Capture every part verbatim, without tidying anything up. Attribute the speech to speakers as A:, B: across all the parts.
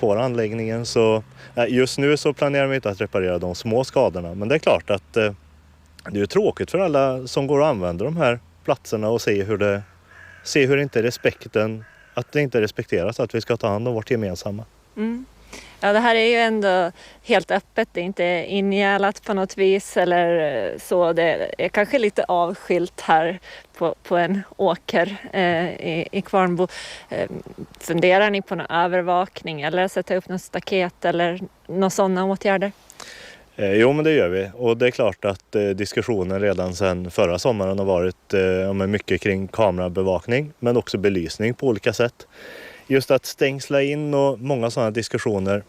A: på anläggningen. Så just nu så planerar vi inte att reparera de små skadorna. Men det är klart att det är ju tråkigt för alla som går och använder de här platserna och se hur det, se hur inte respekten, att det inte respekteras att vi ska ta hand om vårt gemensamma.
B: Mm. Ja, det här är ju ändå helt öppet, det är inte ingärlat på något vis eller så. Det är kanske lite avskilt här på, på en åker eh, i, i Kvarnbo. Eh, funderar ni på någon övervakning eller sätta upp något staket eller några sådana åtgärder?
A: Eh, jo, men det gör vi. Och det är klart att eh, diskussionen redan sedan förra sommaren har varit eh, mycket kring kamerabevakning men också belysning på olika sätt. Just att stängsla in och många sådana diskussioner,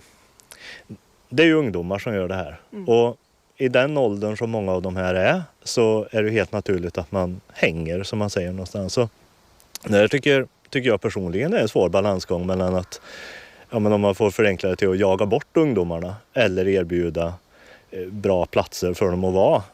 A: det är ju ungdomar som gör det här. Mm. Och i den åldern som många av de här är så är det helt naturligt att man hänger, som man säger någonstans. Så det tycker, tycker jag personligen är en svår balansgång mellan att, ja, men om man får förenkla det till att jaga bort ungdomarna eller erbjuda eh, bra platser för dem att vara.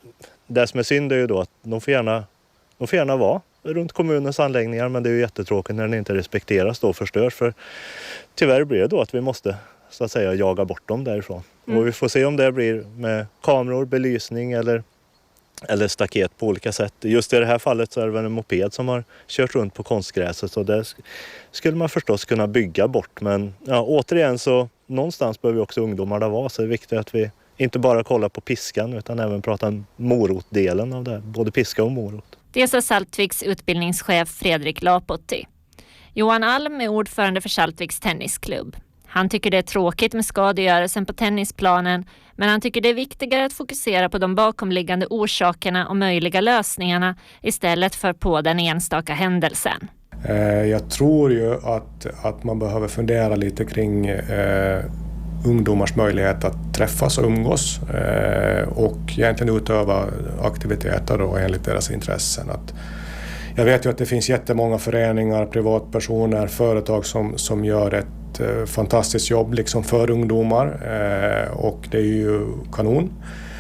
A: Det som är synd är ju då att de får gärna, de får gärna vara runt kommunens anläggningar, men det är ju jättetråkigt när den inte respekteras då och förstörs. För tyvärr blir det då att vi måste så att säga jaga bort dem därifrån. Mm. Och vi får se om det blir med kameror, belysning eller, eller staket på olika sätt. Just i det här fallet så är det väl en moped som har kört runt på konstgräset, så det skulle man förstås kunna bygga bort. Men ja, återigen så någonstans behöver också ungdomarna vara, så det är viktigt att vi inte bara kollar på piskan utan även pratar morotdelen av det, både piska och morot.
B: Det sa Saltviks utbildningschef Fredrik Lapotti. Johan Alm är ordförande för Saltviks tennisklubb. Han tycker det är tråkigt med skadegörelsen på tennisplanen, men han tycker det är viktigare att fokusera på de bakomliggande orsakerna och möjliga lösningarna istället för på den enstaka händelsen.
C: Jag tror ju att, att man behöver fundera lite kring eh, ungdomars möjlighet att träffas och umgås eh, och egentligen utöva aktiviteter då enligt deras intressen. Att, jag vet ju att det finns jättemånga föreningar, privatpersoner, företag som, som gör ett eh, fantastiskt jobb liksom för ungdomar eh, och det är ju kanon.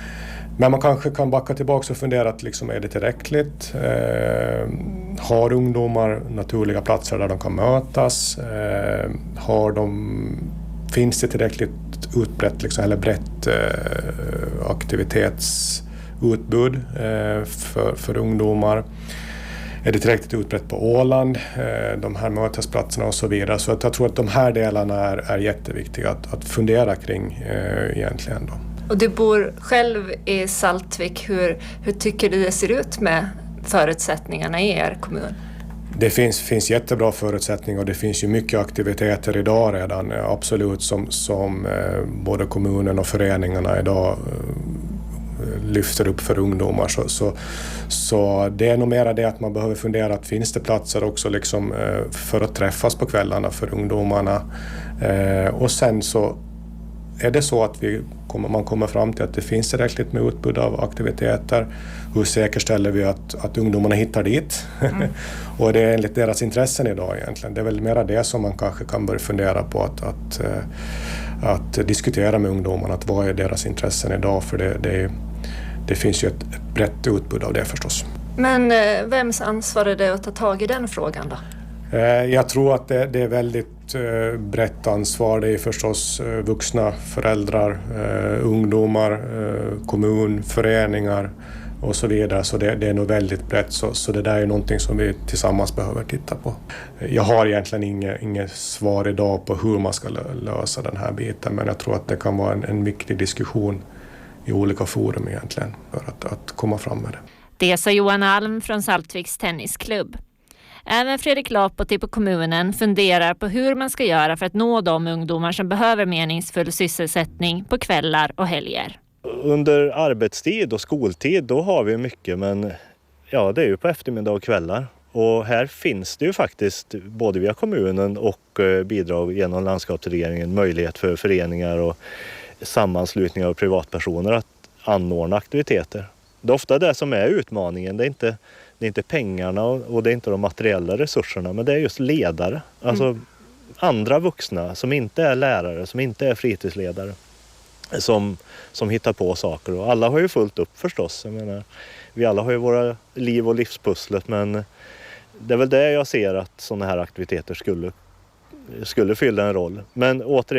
C: Men man kanske kan backa tillbaka och fundera att liksom, är det tillräckligt? Eh, har ungdomar naturliga platser där de kan mötas? Eh, har de, finns det tillräckligt utbrett liksom, eller brett eh, aktivitetsutbud eh, för, för ungdomar? Är det tillräckligt utbrett på Åland, eh, de här mötesplatserna och så vidare? Så att jag tror att de här delarna är, är jätteviktiga att, att fundera kring eh, egentligen då.
B: Och du bor själv i Saltvik. Hur, hur tycker du det ser ut med förutsättningarna i er kommun?
C: Det finns, finns jättebra förutsättningar och det finns ju mycket aktiviteter idag redan. Absolut som, som eh, både kommunen och föreningarna idag eh, lyfter upp för ungdomar. Så, så, så det är nog mera det att man behöver fundera att finns det platser också liksom, eh, för att träffas på kvällarna för ungdomarna. Eh, och sen så är det så att vi kommer, man kommer fram till att det finns tillräckligt med utbud av aktiviteter. Hur säkerställer vi att, att ungdomarna hittar dit? Mm. Och det är enligt deras intressen idag egentligen. Det är väl mera det som man kanske kan börja fundera på att, att, att diskutera med ungdomarna. Att vad är deras intressen idag? För det, det, det finns ju ett, ett brett utbud av det förstås.
B: Men vems ansvar är det att ta tag i den frågan då?
C: Jag tror att det, det är väldigt brett ansvar. Det är förstås vuxna, föräldrar, ungdomar, kommun, föreningar och så vidare. Så det, det är nog väldigt brett. Så, så det där är någonting som vi tillsammans behöver titta på. Jag har egentligen inget, inget svar idag på hur man ska lösa den här biten. Men jag tror att det kan vara en, en viktig diskussion i olika forum egentligen för att, att komma fram med det.
B: Det sa Johan Alm från Saltviks tennisklubb. Även Fredrik Lapotti på kommunen funderar på hur man ska göra för att nå de ungdomar som behöver meningsfull sysselsättning på kvällar och helger.
A: Under arbetstid och skoltid då har vi mycket, men ja, det är ju på eftermiddag och kvällar. Och här finns det ju faktiskt både via kommunen och bidrag genom landskapsregeringen möjlighet för föreningar och sammanslutningar och privatpersoner att anordna aktiviteter. Det är ofta det som är utmaningen. Det är inte, det är inte pengarna och det är inte de materiella resurserna, men det är just ledare. Alltså mm. andra vuxna som inte är lärare, som inte är fritidsledare, som, som hittar på saker. Och alla har ju fullt upp förstås. Jag menar, vi alla har ju våra liv- och livspusslet, men det är väl det jag ser att sådana här aktiviteter skulle, skulle fylla en roll. Men återigen,